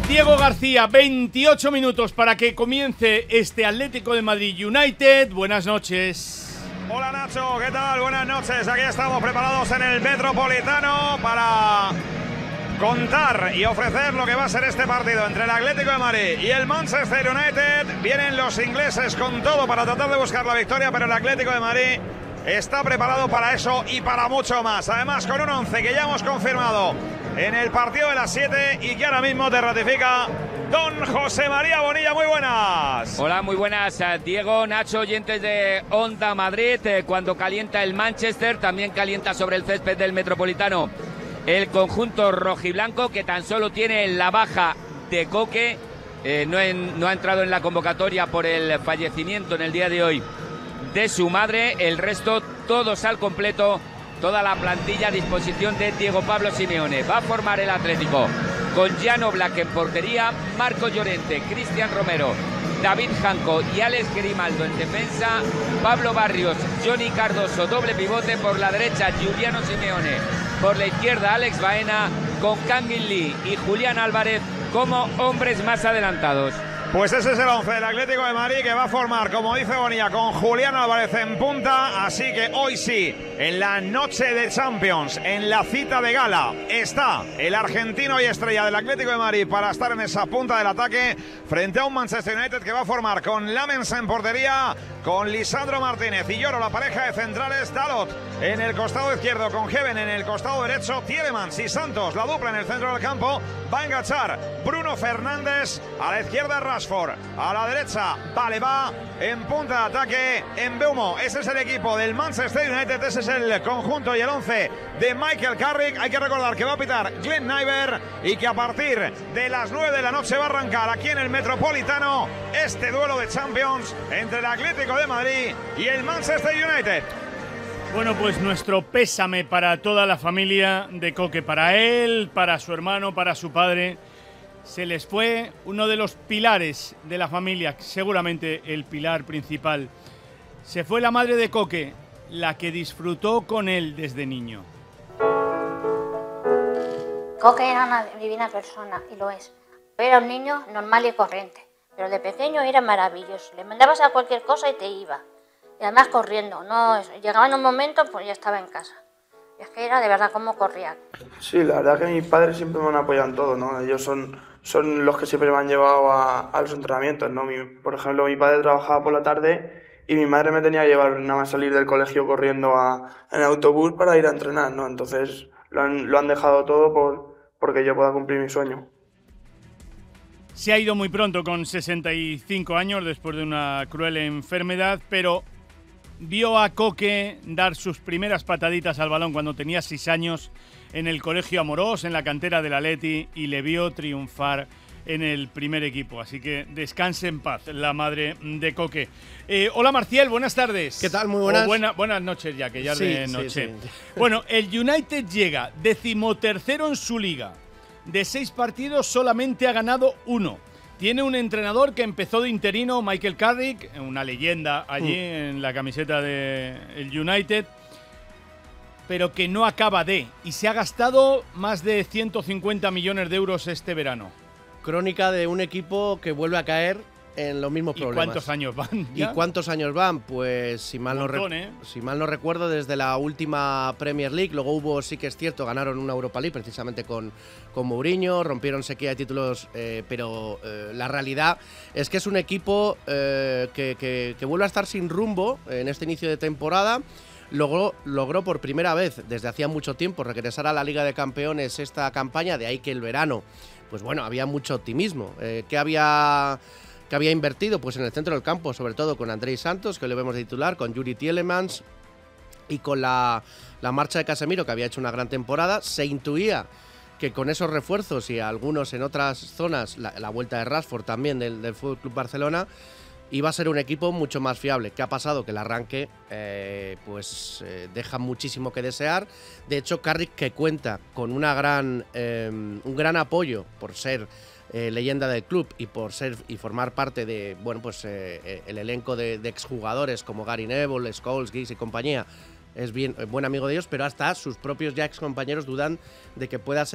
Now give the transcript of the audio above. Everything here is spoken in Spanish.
Diego García, 28 minutos para que comience este Atlético de Madrid United. Buenas noches. Hola Nacho, ¿qué tal? Buenas noches. Aquí estamos preparados en el Metropolitano para contar y ofrecer lo que va a ser este partido entre el Atlético de Madrid y el Manchester United. Vienen los ingleses con todo para tratar de buscar la victoria, pero el Atlético de Madrid está preparado para eso y para mucho más. Además, con un 11 que ya hemos confirmado en el partido de las 7 y que ahora mismo te ratifica don José María Bonilla. Muy buenas. Hola, muy buenas, Diego, Nacho, oyentes de Onda Madrid. Cuando calienta el Manchester, también calienta sobre el césped del Metropolitano el conjunto rojiblanco, que tan solo tiene la baja de Coque. No ha entrado en la convocatoria por el fallecimiento en el día de hoy de su madre. El resto, todos al completo, toda la plantilla a disposición de Diego Pablo Simeone. Va a formar el Atlético con Jan Oblak en portería, Marco Llorente, Cristian Romero, David Janco y Alex Grimaldo en defensa, Pablo Barrios, Johnny Cardoso, doble pivote por la derecha, Giuliano Simeone, por la izquierda Alex Baena, con Kangin Lee y Julián Álvarez como hombres más adelantados. Pues ese es el 11 del Atlético de Madrid, que va a formar, como dice Bonilla, con Julián Álvarez en punta. Así que hoy sí, en la noche de Champions, en la cita de gala, está el argentino y estrella del Atlético de Madrid para estar en esa punta del ataque frente a un Manchester United que va a formar con Lamens en portería, con Lisandro Martínez y Lloro, la pareja de centrales, Dalot en el costado izquierdo, con Heaven en el costado derecho, Tielemans y Santos, la dupla en el centro del campo. Va a enganchar Bruno Fernández, a la izquierda Rashford, a la derecha Baleba, en punta de ataque en Mbeumo. Ese es el equipo del Manchester United, ese es el conjunto y el 11 de Michael Carrick. Hay que recordar que va a pitar Glenn Nyberg y que a partir de las 9 de la noche va a arrancar aquí en el Metropolitano este duelo de Champions entre el Atlético de Madrid y el Manchester United. Bueno, pues nuestro pésame para toda la familia de Coque, para él, para su hermano, para su padre. Se les fue uno de los pilares de la familia, seguramente el pilar principal. Se fue la madre de Coque, la que disfrutó con él desde niño. Coque era una divina persona, y lo es. Era un niño normal y corriente, pero de pequeño era maravilloso. Le mandabas a cualquier cosa y te iba. Y además corriendo, no, llegaba en un momento, pues ya estaba en casa. Y es que era de verdad como corría. Sí, la verdad que mis padres siempre me han apoyado en todo, ¿no? Ellos son los que siempre me han llevado a los entrenamientos, ¿no? Por ejemplo, mi padre trabajaba por la tarde y mi madre me tenía que llevar nada más salir del colegio corriendo en autobús para ir a entrenar, ¿no? Entonces lo han dejado todo porque yo pueda cumplir mi sueño. Se ha ido muy pronto, con 65 años, después de una cruel enfermedad, pero vio a Coque dar sus primeras pataditas al balón cuando tenía 6 años en el Colegio Amorós, en la cantera del Atleti, y le vio triunfar en el primer equipo. Así que descanse en paz la madre de Coque. Hola Marcial, buenas tardes. ¿Qué tal? Muy buenas. Buenas noches ya, que ya es de noche. Sí. Bueno, el United llega 13º en su liga. De 6 partidos solamente ha ganado 1. Tiene un entrenador que empezó de interino, Michael Carrick, una leyenda allí en la camiseta del United, pero que no acaba y se ha gastado más de 150 millones de euros este verano. Crónica de un equipo que vuelve a caer en los mismos problemas. ¿Y cuántos años van ya? ¿Y cuántos años van? Pues si mal no recuerdo, desde la última Premier League. Luego sí que es cierto, ganaron una Europa League precisamente con Mourinho, rompieron sequía de títulos, pero la realidad es que es un equipo que vuelve a estar sin rumbo en este inicio de temporada. Logró por primera vez desde hacía mucho tiempo regresar a la Liga de Campeones esta campaña, de ahí que el verano, pues bueno, había mucho optimismo. Que había invertido pues en el centro del campo, sobre todo con Andrei Santos, que lo vemos de titular, con Yuri Tielemans y con la marcha de Casemiro, que había hecho una gran temporada. Se intuía que con esos refuerzos y algunos en otras zonas, la vuelta de Rashford también del FC Barcelona, iba a ser un equipo mucho más fiable. ¿Qué ha pasado? Que el arranque deja muchísimo que desear. De hecho, Carrick, que cuenta con un gran apoyo por ser leyenda del club y por formar parte de el elenco de exjugadores como Gary Neville, Scholes, Giggs y compañía, es buen amigo de ellos, pero hasta sus propios ya excompañeros dudan de que pueda ser